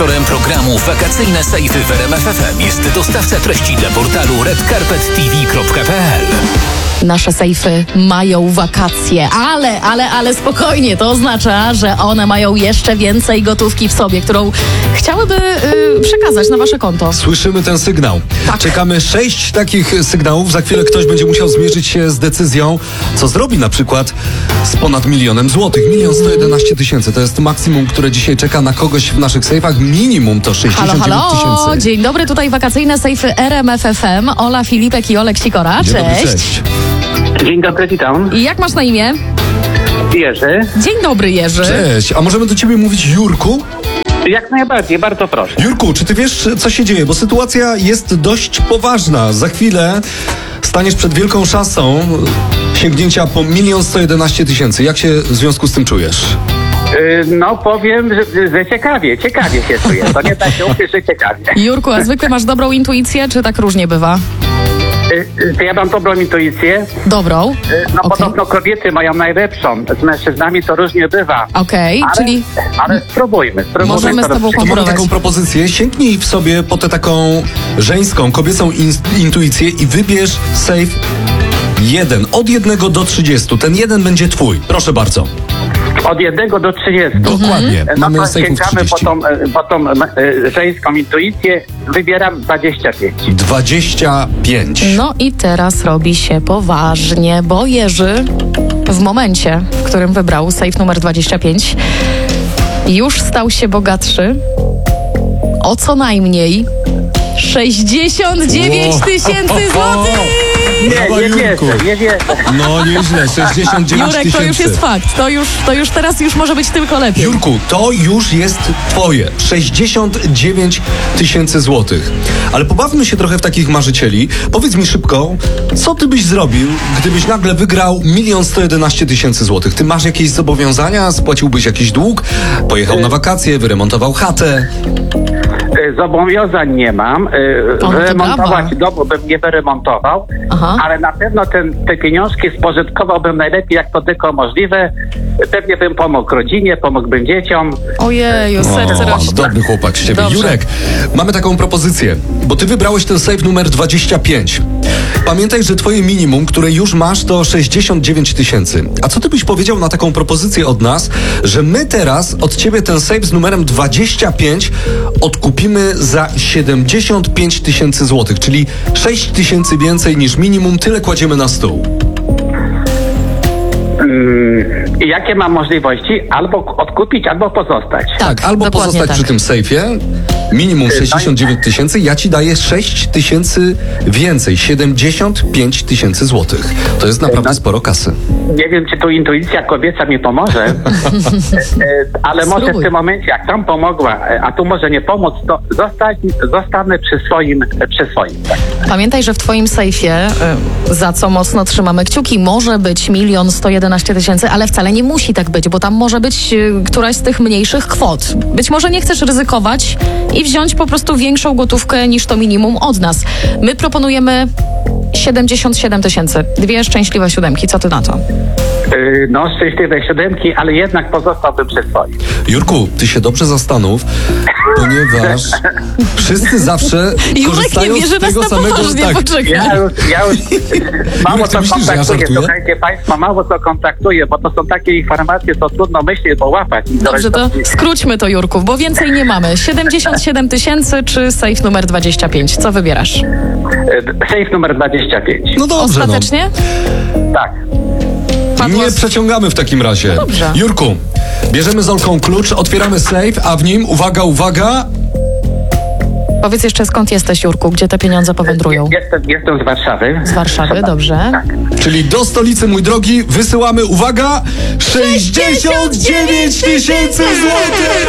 Sponsorem programu Wakacyjne Sejfy w RMF FM jest dostawca treści dla portalu redcarpettv.pl. Nasze sejfy mają wakacje, ale spokojnie, to oznacza, że one mają jeszcze więcej gotówki w sobie, którą chciałyby przekazać na wasze konto. Słyszymy ten sygnał. Tak. Czekamy 6 takich sygnałów. Za chwilę ktoś będzie musiał zmierzyć się z decyzją, co zrobi na przykład z ponad 1 000 000 złotych. 1 111 000 to jest maksimum, które dzisiaj czeka na kogoś w naszych sejfach. Minimum to 69 Halo, 000. dzień dobry, tutaj wakacyjne sejfy RMF FM. Ola Filipek i Olek Sikora. Dzień dobry, Cześć. cześć. Dzień dobry, witam. I jak masz na imię? Jerzy. Dzień dobry, Jerzy. Cześć, a możemy do ciebie mówić Jurku? Jak najbardziej, bardzo proszę. Jurku, czy ty wiesz, co się dzieje? Bo sytuacja jest dość poważna. Za chwilę staniesz przed wielką szansą sięgnięcia po 1 111 000. Jak się w związku z tym czujesz? No powiem, że ciekawie się czuję. To nie tak się uczy, że ciekawie. Jurku, a zwykle masz dobrą intuicję, czy tak różnie bywa? To ja mam dobrą intuicję. Dobrą? No Okej. podobno kobiety mają najlepszą. Z mężczyznami to różnie bywa. Okej, czyli Ale spróbujmy. Możemy z tobą to To mamy konkurować. taką propozycję. Sięgnij w sobie po tę taką żeńską, kobiecą intuicję i wybierz safe 1. Od 1 do 30. Ten 1 będzie twój. Proszę bardzo. Od 1 do 30. Dokładnie. No Mamy to safe'ów sięgamy 30. po tą żeńską intuicję. Wybieram 25. 25. No i teraz robi się poważnie, bo Jerzy w momencie, w którym wybrał safe numer 25, już stał się bogatszy o co najmniej 69 000 złotych! Nie wierzę. No nieźle, 69 Jurek, to już jest fakt. To już teraz może być tylko lepiej. Jurku, to już jest twoje. 69 000 złotych. Ale pobawmy się trochę w takich marzycieli. Powiedz mi szybko, co ty byś zrobił, gdybyś nagle wygrał 1 111 000 złotych? Ty masz jakieś zobowiązania? Spłaciłbyś jakiś dług? Pojechał na wakacje? Wyremontował chatę? Zobowiązań nie mam. to Wyremontować brawa. domu bym nie wyremontował, Aha. ale na pewno te pieniążki spożytkowałbym najlepiej, jak to tylko możliwe. Pewnie bym pomógł rodzinie, pomógłbym dzieciom. Ojeju, serce rośnie. Dobry chłopak z ciebie. Dobrze. Jurek, mamy taką propozycję, bo ty wybrałeś ten safe numer 25. Pamiętaj, że twoje minimum, które już masz, to 69 000. A co ty byś powiedział na taką propozycję od nas, że my teraz od ciebie ten safe z numerem 25 odkupimy za 75 000 złotych, czyli 6 000 więcej niż minimum, tyle kładziemy na stół. I jakie mam możliwości? Albo odkupić, albo pozostać. Tak, Albo dokładnie pozostać tak. przy tym sejfie, minimum 69 000, ja ci daję 6 000 więcej, 75 000 złotych. To jest naprawdę sporo kasy. Nie wiem, czy tu intuicja kobieca mi pomoże, ale może w Spróbuj. tym momencie, jak tam pomogła, a tu może nie pomóc, to zostanę przy swoim. Tak. Pamiętaj, że w twoim sejfie, za co mocno trzymamy kciuki, może być 1 111 000, ale wcale nie musi tak być, bo tam może być któraś z tych mniejszych kwot. Być może nie chcesz ryzykować i wziąć po prostu większą gotówkę niż to minimum od nas. My proponujemy 77 000. 2 szczęśliwe siódemki. Co ty na to? No, szczęśliwe siódemki, ale jednak pozostałbym przy swoim. Jurku, ty się dobrze zastanów, ponieważ wszyscy zawsze Jurek korzystają nie bierze z nas tego na samego... poważnie, poczekaj. Ja już mało Jurek, ty co myślisz, że ja kontaktuję, żartuję? słuchajcie państwo, mało co kontaktuję, bo to są takie informacje, co trudno myśleć, bo łapać. Dobrze, to skróćmy to, Jurku, bo więcej nie mamy. 77 000 czy safe numer 25? Co wybierasz? Safe numer 25. No dobrze, Ostatecznie? Tak. Padło Nie z- przeciągamy w takim razie. Dobrze. Jurku, bierzemy z Olką klucz, otwieramy safe, a w nim, uwaga, Powiedz jeszcze, skąd jesteś, Jurku? Gdzie te pieniądze powędrują? Jestem z Warszawy. Z Warszawy, dobrze. czyli do stolicy, mój drogi, wysyłamy, uwaga, 69 000 złotych!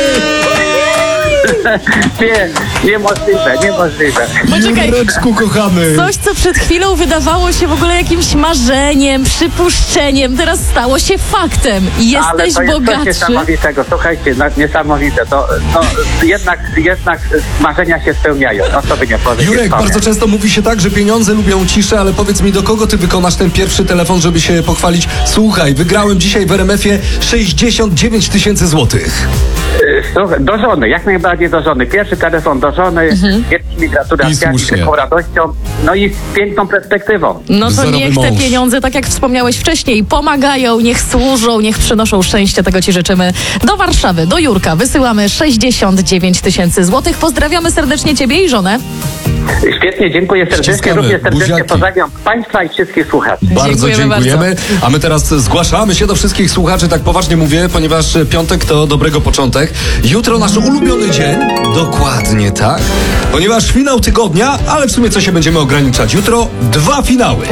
Niemożliwe. Poczekaj. Jureczku, kochany. Coś, co przed chwilą wydawało się w ogóle jakimś marzeniem, przypuszczeniem, teraz stało się faktem. Ale Jesteś to jest coś bogatszy. niesamowitego. Słuchajcie, niesamowite. To jednak marzenia się spełniają. No to by nie powiedzieć. Jurek, bardzo często mówi się tak, że pieniądze lubią ciszę, ale powiedz mi, do kogo ty wykonasz ten pierwszy telefon, żeby się pochwalić? Słuchaj, wygrałem dzisiaj w RMF-ie 69 000 złotych. Do żony, jak najbardziej do żony. Pierwszy telefon do żony, wielkimi gratulacjami, I słusznie. taką radością, no i z piękną perspektywą. No to Wzorowy niech te mąż. pieniądze, tak jak wspomniałeś wcześniej, pomagają, niech służą, niech przynoszą szczęście. Tego ci życzymy. Do Warszawy, do Jurka wysyłamy 69 000 złotych. Pozdrawiamy serdecznie ciebie i żonę. Świetnie, dziękuję serdecznie. Ściskamy, Również serdecznie buziaki. pozdrawiam Państwa i wszystkich słuchaczy. Bardzo Dziękujemy dziękujemy. A my teraz zgłaszamy się do wszystkich słuchaczy, tak poważnie mówię, ponieważ piątek to dobrego początek. Jutro nasz ulubiony dzień. Dokładnie tak. Ponieważ finał tygodnia, ale w sumie co się będziemy ograniczać? Jutro 2 finały.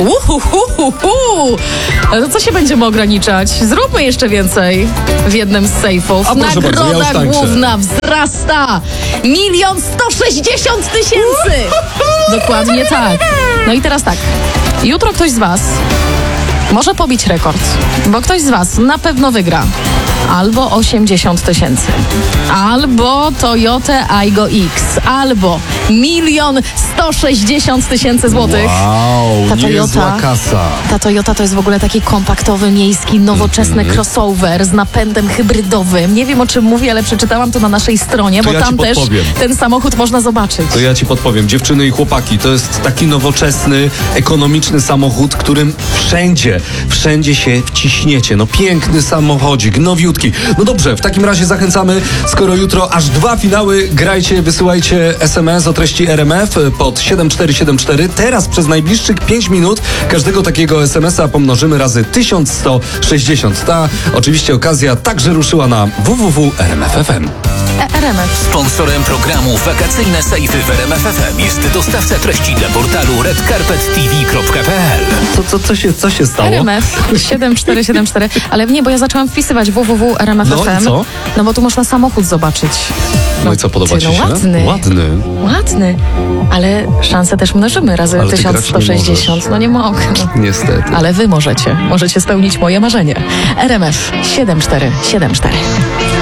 Ale co się będziemy ograniczać? Zróbmy jeszcze więcej w jednym z sejfów. A proszę bardzo, ja już Nagroda tańczę. główna wzrasta! 1 160 000! Dokładnie tak. No i teraz tak. Jutro ktoś z was może pobić rekord, bo ktoś z was na pewno wygra albo 80 000, albo Toyotę Aygo X, albo 1 160 000 złotych. Wow, Ta niezła Toyota- kasa. Ta Toyota to jest w ogóle taki kompaktowy, miejski, nowoczesny crossover z napędem hybrydowym. Nie wiem, o czym mówię, ale przeczytałam to na naszej stronie, To bo ja ci tam też podpowiem. ten samochód można zobaczyć. To ja ci podpowiem, dziewczyny i chłopaki, to jest taki nowoczesny, ekonomiczny samochód, którym wszędzie się wciśniecie. No piękny samochodzik, nowiutki. No dobrze, w takim razie zachęcamy, skoro jutro aż 2 finały, grajcie, wysyłajcie SMS o treści RMF pod 7474. Teraz przez najbliższych 5 minut każdego takiego SMS-a pomnożymy razy 1160. Ta oczywiście okazja także ruszyła na www.rmf.fm. RMF. Sponsorem programu Wakacyjne Sejfy w RMF FM jest dostawca treści dla portalu redcarpettv.pl. Co się stało? RMF 7474, ale nie, bo ja zaczęłam wpisywać www.rmf.fm. No i co? No bo tu można samochód zobaczyć. No i co, podoba Ty, ci no się? ładny. Ładny. Ale szanse też mnożymy razy Ale ty grać nie 1160. możesz. No nie mogę. Niestety. Ale wy możecie. Możecie spełnić moje marzenie. RMF 7474.